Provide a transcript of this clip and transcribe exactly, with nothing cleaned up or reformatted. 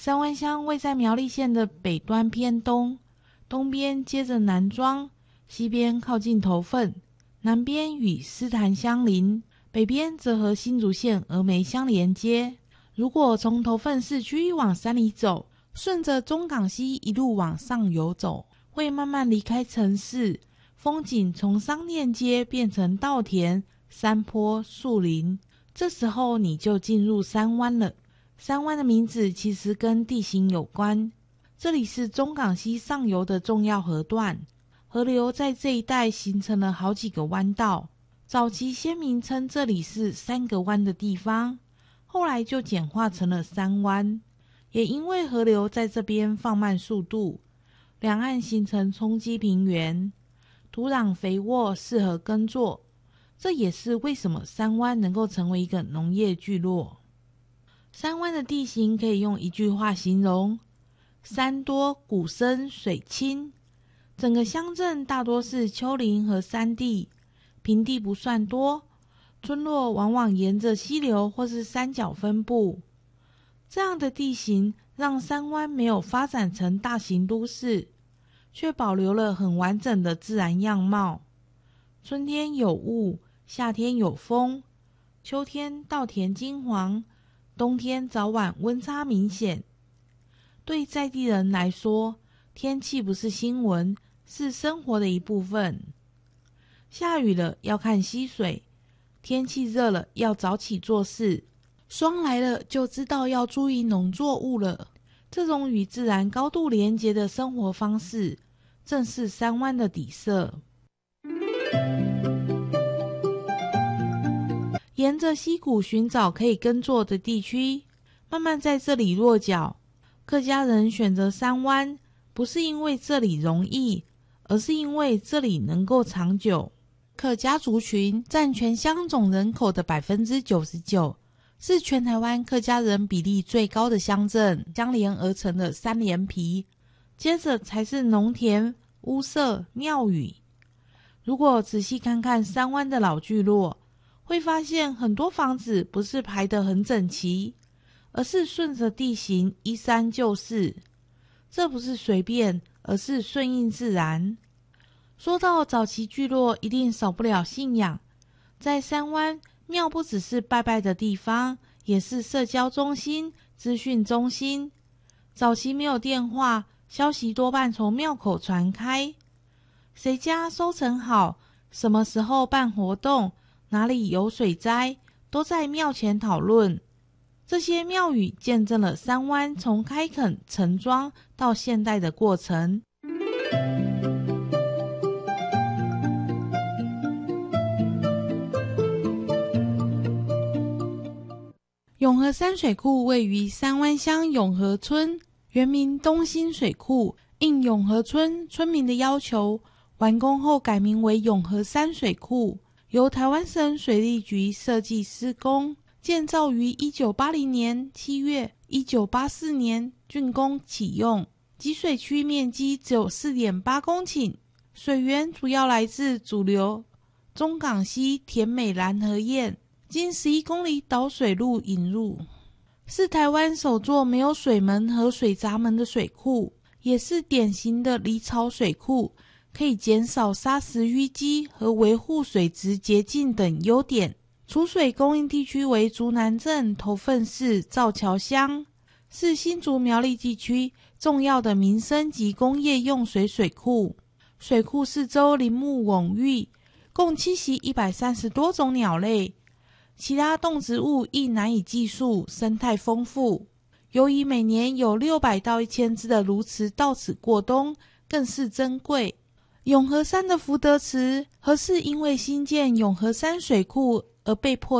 三湾乡位在苗栗县的北端偏东，东边接着南庄，西边靠近头份，南边与狮潭相邻，北边则和新竹县峨眉相连接。如果从头份市区往山里走，顺着中港溪一路往上游走，会慢慢离开城市，风景从商店街变成稻田、山坡、树林，这时候你就进入三湾了。三湾的名字其实跟地形有关，这里是中港溪上游的重要河段，河流在这一带形成了好几个弯道。早期先民称这里是三个湾的地方，后来就简化成了三湾。也因为河流在这边放慢速度，两岸形成冲积平原，土壤肥沃，适合耕作。这也是为什么三湾能够成为一个农业聚落。三湾的地形可以用一句话形容：山多谷深水清。整个乡镇大多是丘陵和山地，平地不算多，村落往往沿着溪流或是山脚分布。这样的地形让三湾没有发展成大型都市，却保留了很完整的自然样貌。春天有雾，夏天有风，秋天稻田金黄，冬天早晚温差明显。对在地人来说，天气不是新闻，是生活的一部分。下雨了要看溪水，天气热了要早起做事，霜来了就知道要注意农作物了。这种与自然高度连结的生活方式，正是三湾的底色。沿着溪谷寻找可以耕作的地区，慢慢在这里落脚。客家人选择三湾，不是因为这里容易，而是因为这里能够长久。客家族群占全乡总人口的 百分之九十九，是全台湾客家人比例最高的乡镇，相连而成的三连皮，接着才是农田、屋舍、庙宇。如果仔细看看三湾的老聚落，会发现很多房子不是排得很整齐，而是顺着地形依山就势。这不是随便，而是顺应自然。说到早期聚落，一定少不了信仰。在三湾，庙不只是拜拜的地方，也是社交中心、资讯中心。早期没有电话，消息多半从庙口传开。谁家收成好，什么时候办活动，哪里有水灾，都在庙前讨论。这些庙宇见证了三湾从开垦、陈庄到现代的过程。永和山水库位于三湾乡永和村，原名东兴水库，应永和村村民的要求，完工后改名为永和山水库，由台湾省水利局设计施工，建造于一九八零年七月，一九八四年竣工启用。集水区面积只有 四点八公顷，水源主要来自主流中港溪甜美蓝河堰，经十一公里导水路引入，是台湾首座没有水门和水闸门的水库，也是典型的离槽水库，可以减少砂石淤积和维护水质洁净等优点。储水供应地区为竹南镇、头份市、造桥乡，是新竹苗栗地区重要的民生及工业用水水库。水库四周林木蓊郁，共栖息一百三十多种鸟类，其他动植物亦难以计数，生态丰富。由于每年有六百到一千只的鸬鹚到此过冬，更是珍贵。永和山的福德祠，何是因为新建永和山水库而被迫